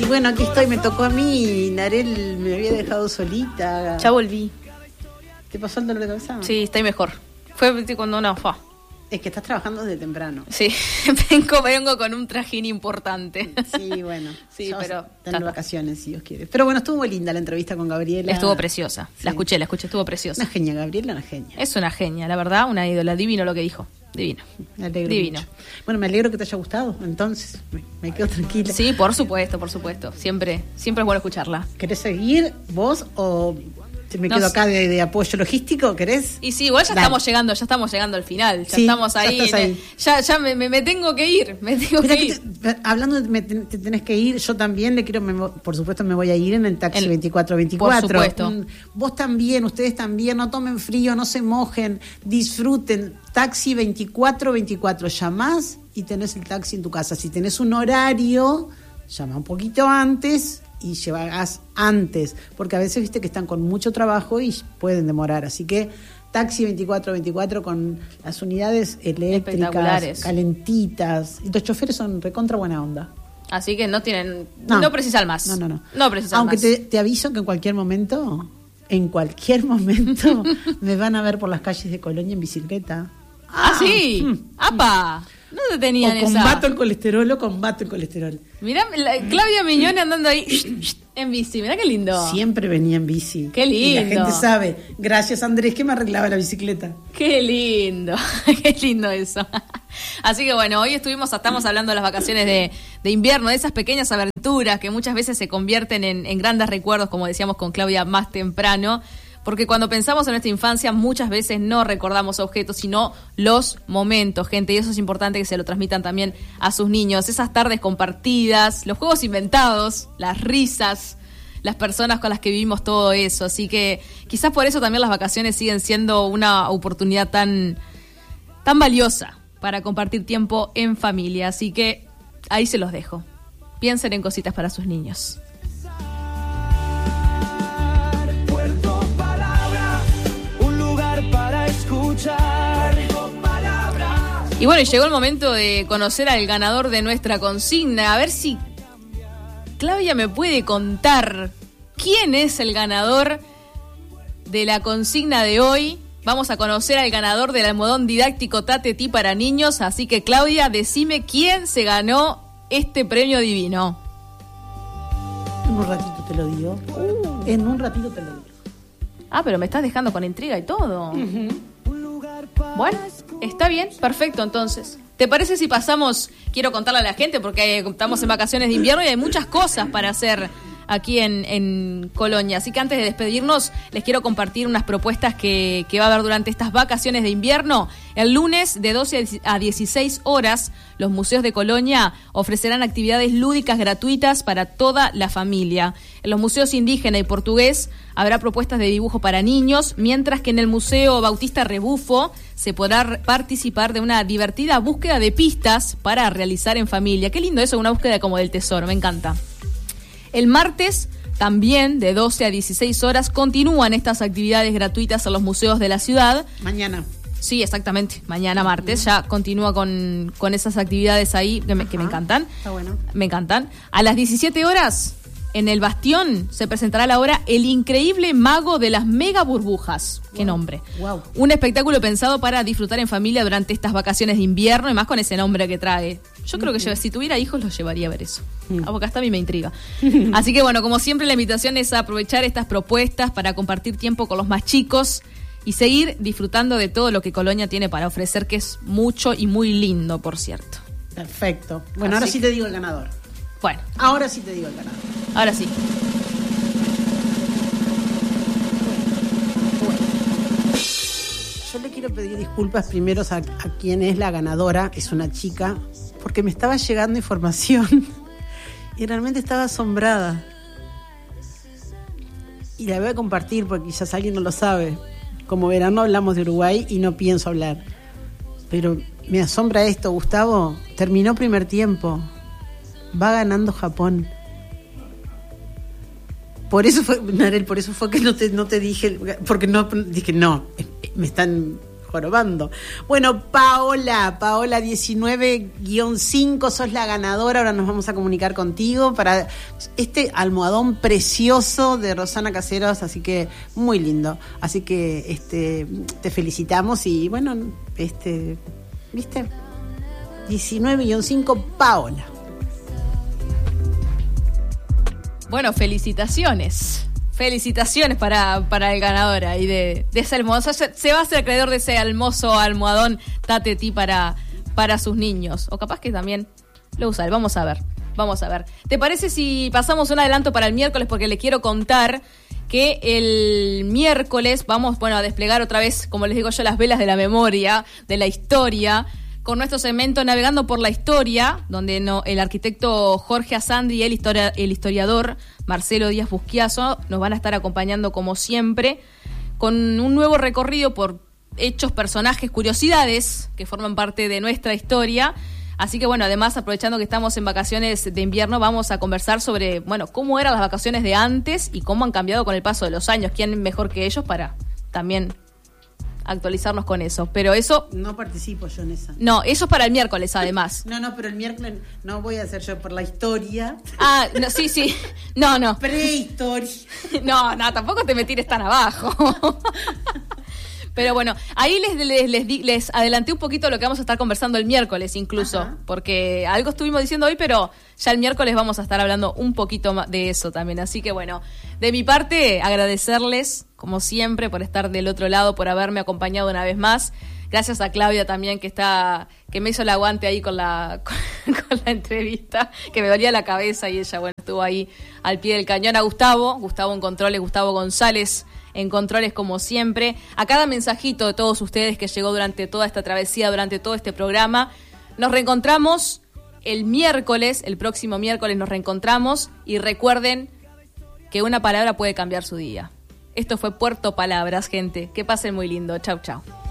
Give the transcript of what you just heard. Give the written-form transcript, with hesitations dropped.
Y bueno, aquí estoy, me tocó a mí. Narel me había dejado solita. Ya volví. ¿Te pasó el dolor de cabeza? Sí, estoy mejor. Fue cuando no fue. Es que estás trabajando desde temprano. Sí, vengo con un trajín importante. Sí, bueno. Sí, pero están de vacaciones, si Dios quiere. Pero bueno, estuvo muy linda la entrevista con Gabriela. Estuvo preciosa. Sí. La escuché, estuvo preciosa. Una genia, Gabriela, una genia. Es una genia, la verdad, una ídola. Divino lo que dijo. Divino. Me alegro Divino. mucho. Bueno, me alegro que te haya gustado. Entonces, me quedo tranquila. Sí, por supuesto. Siempre es bueno escucharla. ¿Querés seguir vos o me quedo acá de apoyo logístico? ¿Querés? Y sí, igual ya estamos llegando al final. Ya estamos ahí. Ya me tengo que ir. Hablando de te tenés que ir, yo también por supuesto me voy a ir en el taxi 2424. Por supuesto. Vos también, ustedes también, no tomen frío, no se mojen, disfruten. Taxi 2424, llamás y tenés el taxi en tu casa. Si tenés un horario, llama un poquito antes y llevas antes, porque a veces viste que están con mucho trabajo y pueden demorar, así que taxi 2424 con las unidades eléctricas, calentitas, y los choferes son recontra buena onda. Así que no precisan más. No precisan Aunque más. te aviso que en cualquier momento me van a ver por las calles de Colonia en bicicleta. Sí. ¡Apa! No te tenían esa. Combato el colesterol. Mirá, Claudia Miñone andando ahí en bici. Mirá qué lindo. Siempre venía en bici. Qué lindo. Y la gente sabe. Gracias, Andrés, que me arreglaba la bicicleta. Qué lindo. Qué lindo eso. Así que bueno, hoy estamos hablando de las vacaciones de invierno, de esas pequeñas aventuras que muchas veces se convierten en grandes recuerdos, como decíamos con Claudia más temprano. Porque cuando pensamos en nuestra infancia muchas veces no recordamos objetos, sino los momentos, gente, y eso es importante que se lo transmitan también a sus niños. Esas tardes compartidas, los juegos inventados, las risas, las personas con las que vivimos todo eso. Así que quizás por eso también las vacaciones siguen siendo una oportunidad tan valiosa para compartir tiempo en familia. Así que ahí se los dejo. Piensen en cositas para sus niños. Y bueno, llegó el momento de conocer al ganador de nuestra consigna. A ver si Claudia me puede contar quién es el ganador de la consigna de hoy. Vamos a conocer al ganador del almohadón didáctico Tatetí para niños. Así que Claudia, decime quién se ganó este premio divino. En un ratito te lo digo. En un ratito te lo digo. Pero me estás dejando con intriga y todo. Uh-huh. Bueno, está bien, perfecto entonces. ¿Te parece si pasamos? Quiero contarle a la gente porque estamos en vacaciones de invierno y hay muchas cosas para hacer aquí en Colonia. Así que antes de despedirnos, les quiero compartir unas propuestas que va a haber durante estas vacaciones de invierno. El lunes, de 12 a 16 horas, los museos de Colonia ofrecerán actividades lúdicas gratuitas para toda la familia. En los museos indígena y portugués habrá propuestas de dibujo para niños, mientras que en el Museo Bautista Rebufo se podrá participar de una divertida búsqueda de pistas para realizar en familia. Qué lindo eso, una búsqueda como del tesoro, me encanta. El martes, también de 12 a 16 horas, continúan estas actividades gratuitas en los museos de la ciudad. Mañana. Sí, exactamente. Mañana martes ya continúa con esas actividades ahí que me encantan. Está bueno. Me encantan. A las 17 horas, en el Bastión, se presentará la obra El increíble mago de las mega burbujas. Wow. Qué nombre. Wow. Un espectáculo pensado para disfrutar en familia durante estas vacaciones de invierno y más con ese nombre que trae. Yo creo que si tuviera hijos los llevaría a ver eso. Porque hasta a mí me intriga. Así que bueno, como siempre la invitación es a aprovechar estas propuestas para compartir tiempo con los más chicos y seguir disfrutando de todo lo que Colonia tiene para ofrecer, que es mucho y muy lindo, por cierto. Perfecto. Bueno, ahora sí te digo el ganador. Bueno. Ahora sí te digo el ganador. Ahora sí. Yo le quiero pedir disculpas primero a quien es la ganadora, es una chica, porque me estaba llegando información y realmente estaba asombrada. Y la voy a compartir porque quizás alguien no lo sabe. Como verán, no hablamos de Uruguay y no pienso hablar. Pero me asombra esto, Gustavo. Terminó primer tiempo. Va ganando Japón. Por eso fue, Narel, por eso fue que no te dije, porque no dije, no, me están jorobando. Bueno, Paola 19-5, sos la ganadora. Ahora nos vamos a comunicar contigo para este almohadón precioso de Rosana Caseros, así que muy lindo. Así que te felicitamos y bueno, ¿viste? 19-5, Paola. Bueno, felicitaciones para el ganador ahí de ese almohadón. Se va a ser acreedor de ese hermoso almohadón Tateti para sus niños. O capaz que también lo usa él. Vamos a ver. ¿Te parece si pasamos un adelanto para el miércoles? Porque le quiero contar que el miércoles vamos, a desplegar otra vez, como les digo yo, las velas de la memoria, de la historia, con nuestro segmento Navegando por la Historia, donde el arquitecto Jorge Asandri y el historiador Marcelo Díaz Busquiazo nos van a estar acompañando como siempre, con un nuevo recorrido por hechos, personajes, curiosidades que forman parte de nuestra historia. Así que además, aprovechando que estamos en vacaciones de invierno, vamos a conversar sobre, cómo eran las vacaciones de antes y cómo han cambiado con el paso de los años. ¿Quién mejor que ellos para también actualizarnos con eso? Pero eso... No participo yo en esa. No, eso es para el miércoles, además. No, pero el miércoles no voy a hacer yo por la historia. Ah, no, sí. No. Prehistoria. No, tampoco te me tires tan abajo. Pero ahí les adelanté un poquito lo que vamos a estar conversando el miércoles incluso. Ajá. Porque algo estuvimos diciendo hoy, pero ya el miércoles vamos a estar hablando un poquito más de eso también. Así que de mi parte, agradecerles, como siempre, por estar del otro lado, por haberme acompañado una vez más. Gracias a Claudia también, que me hizo el aguante ahí con la entrevista, que me dolía la cabeza y ella, estuvo ahí al pie del cañón. A Gustavo en controles, Gustavo González en controles como siempre. A cada mensajito de todos ustedes que llegó durante toda esta travesía, durante todo este programa. Nos reencontramos el próximo miércoles nos reencontramos y recuerden que una palabra puede cambiar su día. Esto fue Puerto Palabras, gente. Que pasen muy lindo. Chau, chau.